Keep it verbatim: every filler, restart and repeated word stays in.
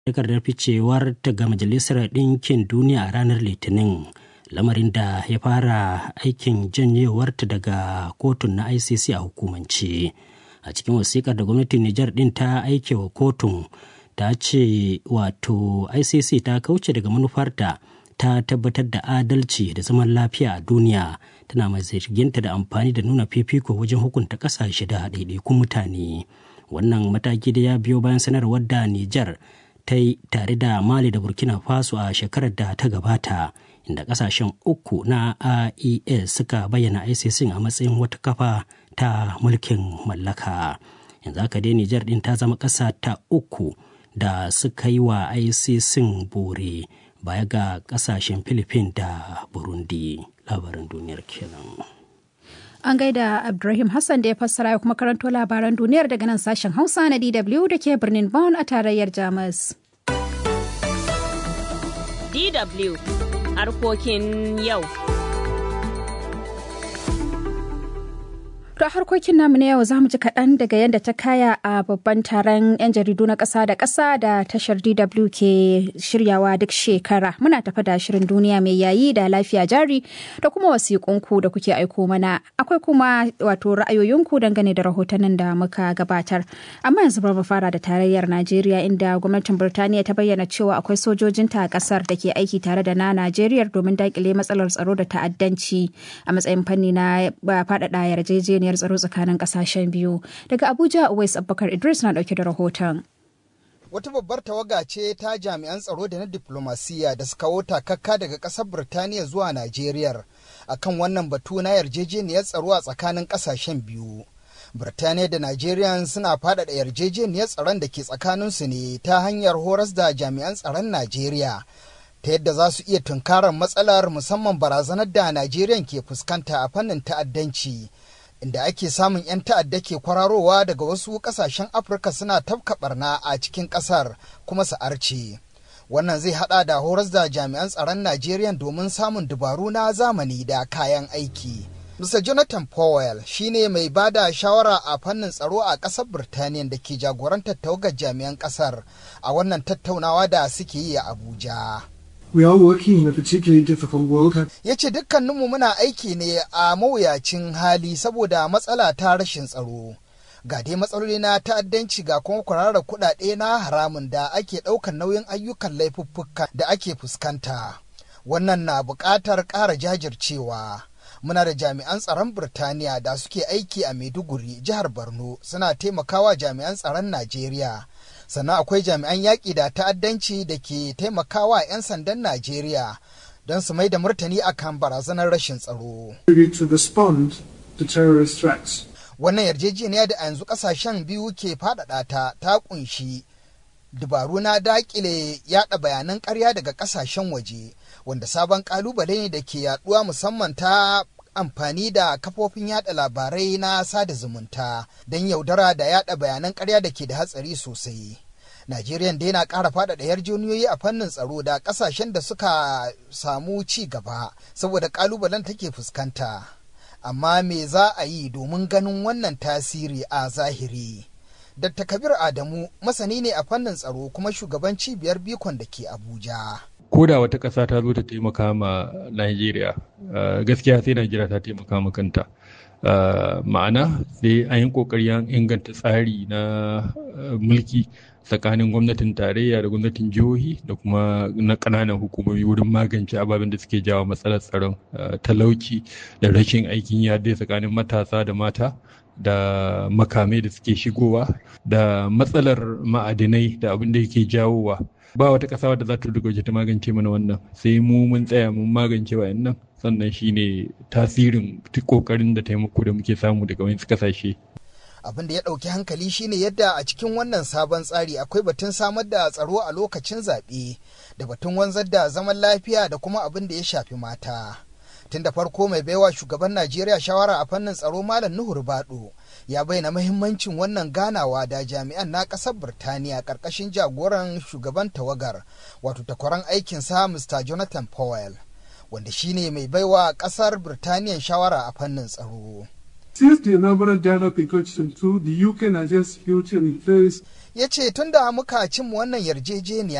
takardar ficewar daga Majalisar Ɗinkin Duniya a ranar Litinin, lamarin da ya fara aikin janyewarta daga kotun na I C C a hukumance. A cikin wasikar da gwamnatin Nijar ɗin ta aike wa kotun, ta ce wato I C C ta kauce daga manufarta ta tabbatar da adalci da zaman lafiya a duniya, tana mai zarginta da amfani da nuna fifiko wajen hukunta ƙasashe da ɗaiɗaikun mutane. Wannan mataki da ya biyo bayan sanarwar da Nijar ta yi tare da Mali da Burkina Faso a shekarar da ta gabata, inda ƙasashen uku na I E S suka bayyana I C C a matsayin wata kafa ta mulkin mallaka. Yanzu haka dai Nijar ɗin ta zama ƙasa ta uku da suka yi wa I C C bore baya ga ƙasashen Philippines da Burundi. Labaran duniyar kenan. An gaida Abdulrahim Hassan da ya fassara ya kuma karanto labaran duniyar daga nan sashen Hausa na D W da ke birnin Bonn a tarayyar Jamus. D W harkokin yau. To harkokin namu na yau za mu ji kaɗan daga yadda ta kaya a babban taron 'yan jaridu na ƙasa da ƙasa da tashar D W ke shiryawa duk shekara. Muna tafa da shirin duniya mai yayi da lafiya jari da kuma wasiƙunku da kuke aiko mana. Akwai kuma wato ra'ayoyinku dangane da rahotannin da muka gabatar. Amma yanzu bar mu fara da tarayyar Najeriya, inda gwamnatin Birtaniya ta bayyana cewa akwai sojojinta a ƙasar da ke aiki tare da na Najeriya domin daƙile matsalar tsaro da ta'addanci a matsayin fanni na faɗaɗa yarjejeniyar tsaro tsakanin kasashen biyu. Daga Abuja, Uwais Abubakar Idris na dauke da rahoton. Wata babbar tawaga ce ta jami'an tsaro da na diplomasiya da suka wuta kakka daga ƙasar Birtaniya zuwa Najeriya akan wannan batu na yarjejeniyar tsaro a tsakanin ƙasashen biyu. Birtaniya da Najeriya suna faɗaɗa yarjejeniyar tsaron da ke tsakaninsu ne ta hanyar horas da jami'an tsaron Najeriya ta yadda za su iya tunkarar matsalar, musamman barazanar da Najeriya ke fuskanta a fannin ta'addanci, inda ake samun 'yan ta'adda ke kwararowa daga wasu kasashen Afirka suna tafka barna a cikin kasar kuma su arce. Wannan zai hada da horas da jami'an tsaron Najeriya domin samun dabaru na zamani da kayan aiki. Mister Jonathan Powell shine mai bada shawara a fannin tsaro a kasar Birtaniya da ke jagorantar tawagar jami'an kasar a wannan tattaunawa da suke yi a Abuja. We are working in a particularly difficult world. Ya ce dukkaninmu muna aiki ne a mawuyacin hali saboda matsala ta rashin tsaro. Ga dai matsaloli na ta'addanci, ga kuma kwararar kuɗaɗe na haramun da ake ɗaukar nauyin ayyukan laifuffuka da ake fuskanta. Wannan na buƙatar ƙara jajircewa. Muna da jami'an tsaron Birtaniya da suke aiki a Maiduguri, jihar Borno, suna taimakawa jami'an tsaron Najeriya. Sannan akwai jami'an yaƙi da ta'addanci da ke taimakawa 'yan sandan Najeriya don su mai da martani akan barazanar rashin tsaro. Wannan yarjejeniya da a yanzu ƙasashen biyu ke faɗaɗa ta ta ƙunshi dabaru na daƙile yaɗa bayanan ƙarya daga ƙasashen waje, wanda sabon ƙalubale ne da ke yaɗuwa musamman ta amfani da kafofin yada labarai na sada zumunta don yaudara da yada bayanan ƙarya da ke da hatsari sosai. Najeriya da yana ƙara faɗaɗa yarjejeniyoyi a fannin tsaro da ƙasashen da suka samu ci gaba saboda ƙalubalen take fuskanta. Amma me za a yi domin ganin wannan tasiri a zahiri? Dakta Kabir Adamu masani ne a fannin tsaro kuma shugaban cibiyar Bikon da ke Abuja. Ko da wata ƙasa ta zo ta taimaka ma Najeriya, gaskiya sai Najeriya ta taimaka ma kanta. Ma'ana sai an yi ƙoƙari an inganta tsari na mulki tsakanin gwamnatin tarayya da gwamnatin jihohi da kuma na ƙananan hukumomi wurin magance ababen da suke jawo matsalar tsaron, talauci da rashin aikin yi dai tsakanin matasa da mata da makamai da suke shigowa da matsalar ma'adinai da abin da yake jawowa. Ba wata ƙasa wadda za ta duka ta magance mana wannan, sai mu mun tsaya mun magance wayannan, sannan shine tasirin kokarin da taimako da muke samu daga wasu ƙasashe. Abin da ya ɗauki hankali shine yadda a cikin wannan sabon tsari akwai batun samar da tsaro a lokacin zaɓe da batun wanzar da zaman lafiya da kuma abin da ya shafi mata. Tun da farko mai baiwa shugaban Najeriya shawara a fannin tsaro Malam Nuhu Bado ya bayyana muhimmancin wannan ganawa da jami'an na ƙasar Birtaniya ƙarƙashin jagoran shugaban tawagar, wato takwaran aikinsa Mister Jonathan Powell, wanda shine mai baiwa ƙasar Birtaniya shawara a fannin tsaro. Since the inaugural dialogue in twenty twenty-two, the U K Nigeria Security and Affairs ya ce tun da muka cimma wannan yarjejeniya